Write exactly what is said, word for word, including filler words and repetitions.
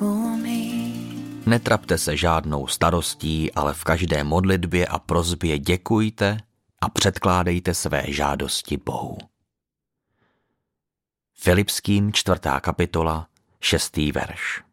for me. Netrapte se žádnou starostí, ale v každé modlitbě a prosbě děkujte a předkládejte své žádosti Bohu. Filipským čtvrtá kapitola, šestý verš.